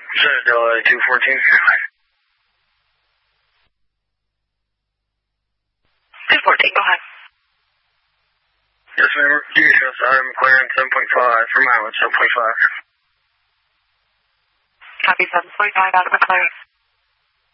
Citadel 214. 214, go ahead. Yes, ma'am. Yes, I'm clearing 7.5 for mileage, 7.5. Copy 7.5 out of the clearing.